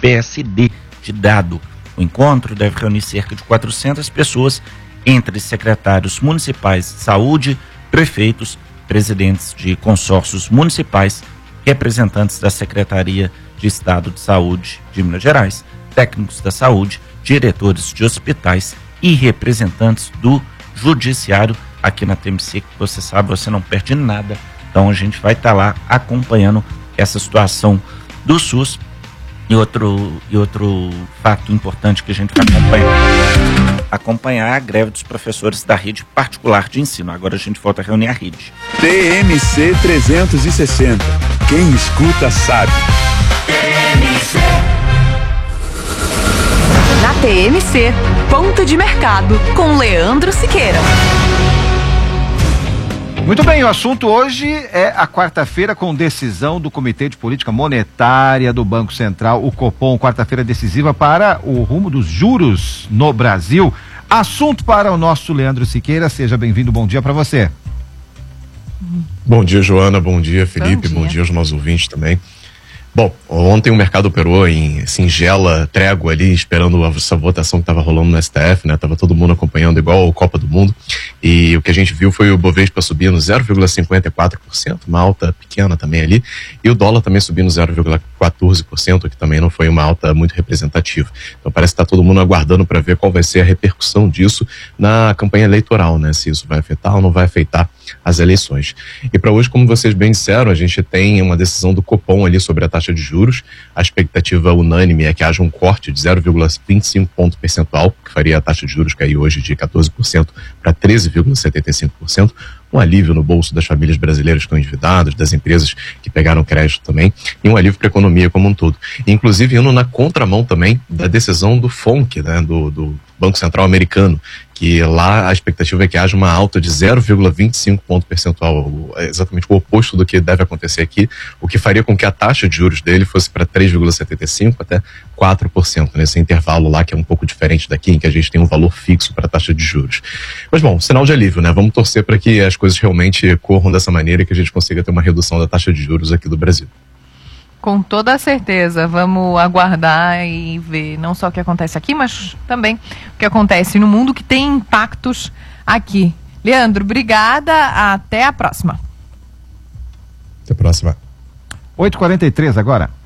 PSD de Dado. O encontro deve reunir cerca de 400 pessoas, entre secretários municipais de saúde, prefeitos, presidentes de consórcios municipais, representantes da Secretaria de Estado de Saúde de Minas Gerais, técnicos da saúde, diretores de hospitais e representantes do Judiciário. Aqui na TMC, que você sabe, você não perde nada. Então a gente vai estar lá acompanhando essa situação do SUS. E outro fato importante que a gente vai acompanhar a greve dos professores da rede particular de ensino. Agora a gente volta a reunir a rede. TMC 360. Quem escuta sabe. TMC. Na TMC, ponto de mercado com Leandro Siqueira. Muito bem, o assunto hoje é a quarta-feira com decisão do Comitê de Política Monetária do Banco Central, o Copom, quarta-feira decisiva para o rumo dos juros no Brasil. Assunto para o nosso Leandro Siqueira, seja bem-vindo, bom dia para você. Bom dia, Joana, bom dia, Felipe, bom dia aos nossos ouvintes também. Bom, ontem o mercado operou em singela trégua ali, esperando essa votação que estava rolando no STF, né? Tava todo mundo acompanhando igual a Copa do Mundo. E o que a gente viu foi o Bovespa subindo 0,54%, uma alta pequena também ali. E o dólar também subindo 0,14%, que também não foi uma alta muito representativa. Então parece que está todo mundo aguardando para ver qual vai ser a repercussão disso na campanha eleitoral, né? Se isso vai afetar ou não vai afetar as eleições. E para hoje, como vocês bem disseram, a gente tem uma decisão do Copom ali sobre a taxa de juros. A expectativa unânime é que haja um corte de 0,25 ponto percentual, que faria a taxa de juros cair hoje de 14% para 13,75%. Um alívio no bolso das famílias brasileiras que estão endividadas, das empresas que pegaram crédito também, e um alívio para a economia como um todo. Inclusive indo na contramão também da decisão do FONC, né, do Banco Central americano, que lá a expectativa é que haja uma alta de 0,25 ponto percentual, exatamente o oposto do que deve acontecer aqui, o que faria com que a taxa de juros dele fosse para 3,75% até 4%, nesse intervalo lá que é um pouco diferente daqui, em que a gente tem um valor fixo para a taxa de juros. Mas bom, sinal de alívio, né? Vamos torcer para que as coisas realmente corram dessa maneira e que a gente consiga ter uma redução da taxa de juros aqui do Brasil. Com toda certeza, vamos aguardar e ver não só o que acontece aqui, mas também o que acontece no mundo que tem impactos aqui. Leandro, obrigada, até a próxima. Até a próxima. 8h43 agora.